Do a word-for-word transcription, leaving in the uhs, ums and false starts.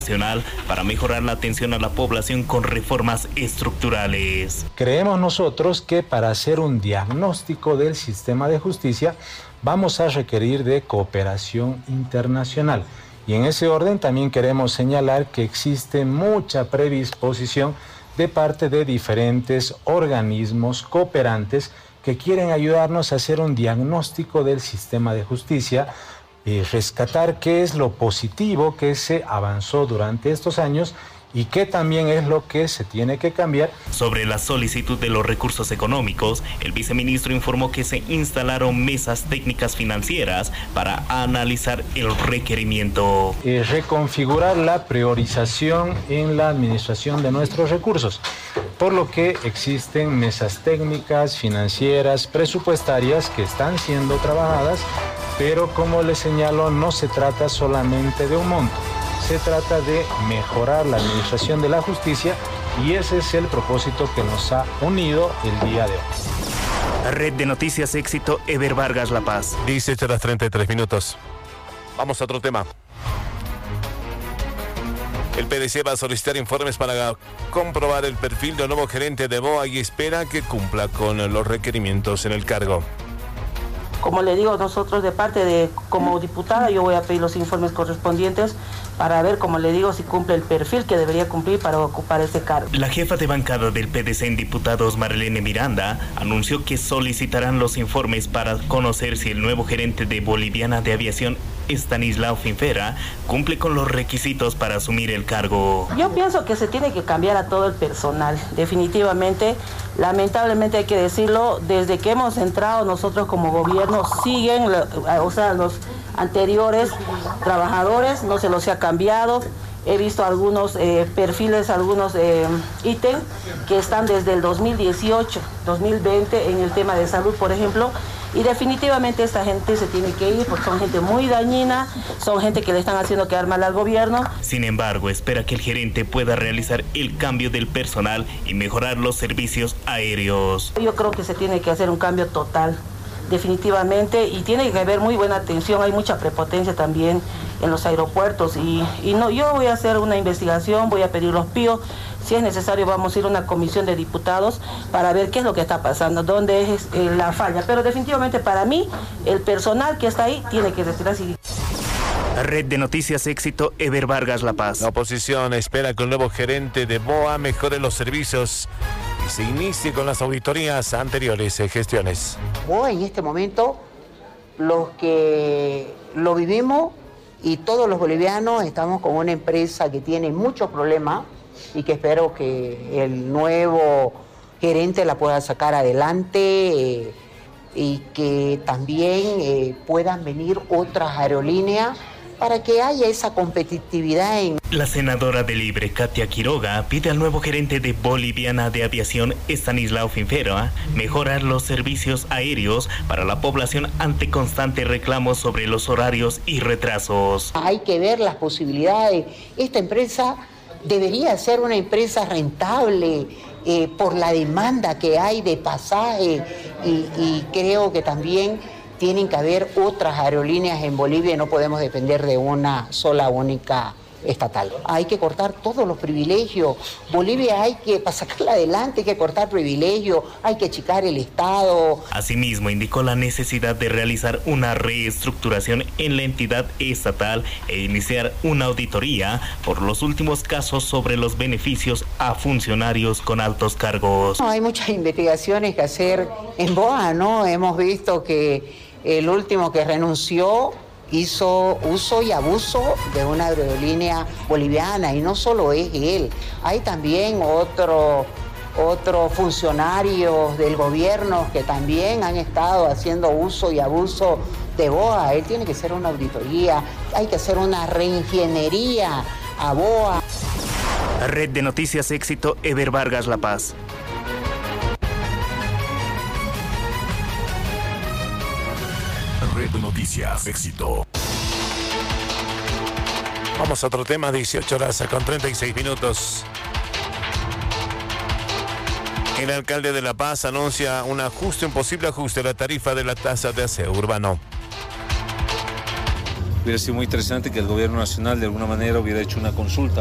nacional para mejorar la atención a la población con reformas estructurales. Creemos nosotros que para hacer un diagnóstico del sistema de justicia vamos a requerir de cooperación internacional. Y en ese orden también queremos señalar que existe mucha predisposición de parte de diferentes organismos cooperantes que quieren ayudarnos a hacer un diagnóstico del sistema de justicia, y rescatar qué es lo positivo que se avanzó durante estos años y qué también es lo que se tiene que cambiar. Sobre la solicitud de los recursos económicos, el viceministro informó que se instalaron mesas técnicas financieras para analizar el requerimiento. Eh, reconfigurar la priorización en la administración de nuestros recursos, por lo que existen mesas técnicas, financieras, presupuestarias que están siendo trabajadas, pero como les señalo, no se trata solamente de un monto. Se trata de mejorar la administración de la justicia y ese es el propósito que nos ha unido el día de hoy. Red de Noticias Éxito, Eber Vargas, La Paz. dieciocho horas treinta y tres minutos. Vamos a otro tema. El P D C va a solicitar informes para comprobar el perfil del nuevo gerente de B O A y espera que cumpla con los requerimientos en el cargo. Como le digo, nosotros de parte de, como diputada, yo voy a pedir los informes correspondientes para ver, como le digo, si cumple el perfil que debería cumplir para ocupar ese cargo. La jefa de bancada del P D C en Diputados, Marlene Miranda, anunció que solicitarán los informes para conocer si el nuevo gerente de Boliviana de Aviación, Estanislao Finfera, cumple con los requisitos para asumir el cargo. Yo pienso que se tiene que cambiar a todo el personal, definitivamente. Lamentablemente hay que decirlo, desde que hemos entrado nosotros como gobierno siguen, o sea, los anteriores trabajadores no se los ha cambiado. He visto algunos eh, perfiles, algunos eh, ítems que están desde el dos mil dieciocho, dos mil veinte en el tema de salud, por ejemplo. Y definitivamente esta gente se tiene que ir porque son gente muy dañina, son gente que le están haciendo quedar mal al gobierno. Sin embargo, espera que el gerente pueda realizar el cambio del personal y mejorar los servicios aéreos. Yo creo que se tiene que hacer un cambio total, definitivamente, y tiene que haber muy buena atención, hay mucha prepotencia también en los aeropuertos y, y no, yo voy a hacer una investigación, voy a pedir los P I O, si es necesario vamos a ir a una comisión de diputados para ver qué es lo que está pasando, dónde es eh, la falla, pero definitivamente para mí el personal que está ahí tiene que retirarse. Red de Noticias Éxito, Eber Vargas, La Paz. La oposición espera que el nuevo gerente de B O A mejore los servicios y se inicie con las auditorías anteriores en gestiones. B O A en este momento, los que lo vivimos y todos los bolivianos estamos con una empresa que tiene muchos problemas y que espero que el nuevo gerente la pueda sacar adelante eh, y que también eh, puedan venir otras aerolíneas para que haya esa competitividad en... La senadora de Libre, Katia Quiroga, pide al nuevo gerente de Boliviana de Aviación, Estanislao Finfera, mejorar los servicios aéreos para la población ante constantes reclamos sobre los horarios y retrasos. Hay que ver las posibilidades. Esta empresa debería ser una empresa rentable eh, por la demanda que hay de pasaje y, y creo que también tienen que haber otras aerolíneas en Bolivia y no podemos depender de una sola única estatal. Hay que cortar todos los privilegios. Bolivia hay que, para sacarla adelante, hay que cortar privilegios, hay que achicar el Estado. Asimismo, indicó la necesidad de realizar una reestructuración en la entidad estatal e iniciar una auditoría por los últimos casos sobre los beneficios a funcionarios con altos cargos. No, hay muchas investigaciones que hacer en B O A, ¿no? Hemos visto que el último que renunció hizo uso y abuso de una aerolínea boliviana y no solo es él, hay también otros otros funcionarios del gobierno que también han estado haciendo uso y abuso de B O A. Él tiene que hacer una auditoría, hay que hacer una reingeniería a B O A. Red de Noticias Éxito, Eber Vargas, La Paz. Red de Noticias Éxito. Vamos a otro tema, dieciocho horas con treinta y seis minutos. El alcalde de La Paz anuncia un ajuste, un posible ajuste a la tarifa de la tasa de aseo urbano. Hubiera sido muy interesante que el gobierno nacional de alguna manera hubiera hecho una consulta